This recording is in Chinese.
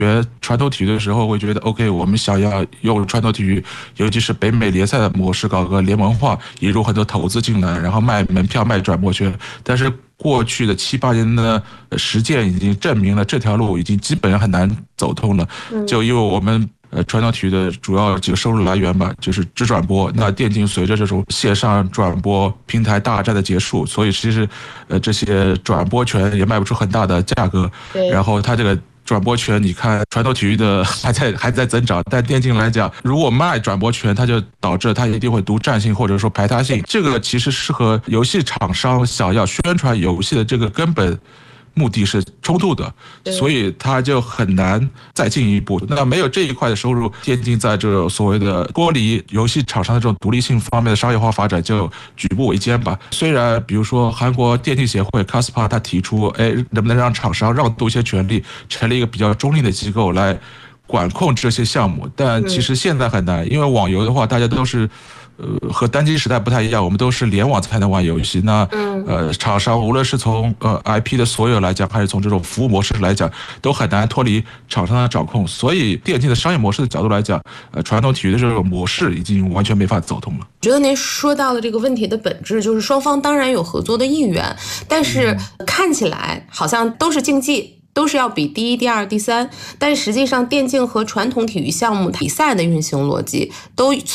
学传统体育的时候会觉得 OK， 我们想要用传统体育，尤其是北美联赛的模式搞个联盟化，引入很多投资进来，然后卖门票、卖转播权。但是过去的7、8年的实践已经证明了这条路已经基本上很难走通了。就因为我们传统体育的主要几个收入来源吧，就是只转播。那电竞随着这种线上转播平台大战的结束，所以其实这些转播权也卖不出很大的价格。然后它这个转播权，你看传统体育的还在增长，但电竞来讲，如果卖转播权，它就导致它一定会独占性或者说排他性。这个其实是和游戏厂商想要宣传游戏的这个根本目的是冲突的，所以它就很难再进一步。那没有这一块的收入，电竞在这种所谓的脱离游戏厂商的这种独立性方面的商业化发展就举步维艰吧。虽然比如说韩国电竞协会 KASPA 他提出，能不能让厂商让渡一些权利，成立一个比较中立的机构来管控这些项目，但其实现在很难，因为网游的话，大家都是。和单机时代不太一样，我们都是联网才能玩游戏。那厂商无论是从IP 的所有来讲，还是从这种服务模式来讲，都很难脱离厂商的掌控。所以电竞的商业模式的角度来讲，传统体育的这种模式已经完全没法走通了。 我觉得您说到了这个问题的本质，就是双方当然有合作的意愿，但是看起来好像都是竞技。都是要比第一、第二、第三，但实际上电竞和传统体育项目比赛的运行逻辑都